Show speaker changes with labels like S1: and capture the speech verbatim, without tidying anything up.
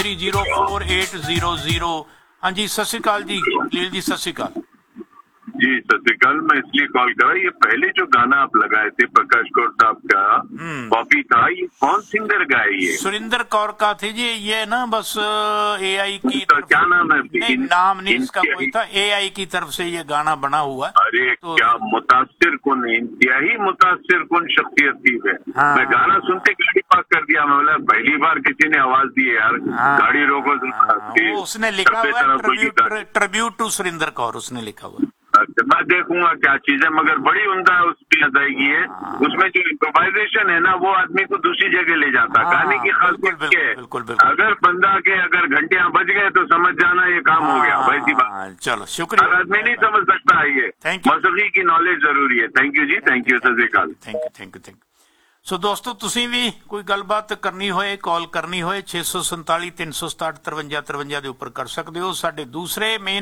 S1: Three zero four eight zero zero. हाँ जी, सत श्री अकाल जी लील जी, सत श्री अकाल
S2: जी। सत श्री अकाल। मैं इसलिए कॉल करा, ये पहले जो गाना आप लगाए थे प्रकाश कौर साहब का कॉपी था, ये कौन सिंगर गाए? ये
S1: सुरिंदर कौर का थे जी। ये ना बस एआई की तरफ,
S2: क्या नाम है?
S1: नहीं नाम नहीं इसका कोई था, एआई की तरफ से ये गाना बना हुआ।
S2: अरे
S1: तो
S2: क्या मुतासिर कुन, इंतहाई मुतासिर कुन शख्सियत थी वे।
S1: हाँ,
S2: मैं गाना सुनते गाड़ी पार्क कर दिया। मैं बोला पहली बार किसी ने आवाज दी है यार।
S1: हाँ,
S2: गाड़ी रोको।
S1: हाँ, वो उसने लिखा हुआ है, ट्रिब्यूट टू सुरिंदर कौर, उसने लिखा हुआ है।
S2: अच्छा, मैं देखूंगा क्या चीज है, मगर बड़ी उम्दा है उसकी अदायगी है। उसमें जो इम्प्रोवाइजेशन है ना, वो आदमी को दूसरी जगह ले जाता है। गाने की खास बात है, अगर बंदा के अगर घंटियां बज गए तो समझ जाना ये काम हो गया। वैसी बात।
S1: चलो शुक्रिया।
S2: हर आदमी नहीं समझ सकता है ये। मौसीकी की नॉलेज जरूरी है। Thank you ji, thank you. सत श्री अकाल।
S1: Thank you thank you thank you. सो दोस्तों, ਤੁਸੀਂ ਵੀ ਕੋਈ ਗੱਲਬਾਤ ਕਰਨੀ ਹੋਏ, ਕਾਲ ਕਰਨੀ ਹੋਏ, ਛੇ ਸੌ ਸੰਤਾਲੀ ਤਿੰਨ ਸੌ ਸਤਾਹਠ ਤਰਵੰਜਾ ਤਰਵੰਜਾ ਦੇ ਉੱਪਰ ਕਰ ਸਕਦੇ ਹੋ। ਸਾਡੇ ਦੂਸਰੇ ਮੇਨ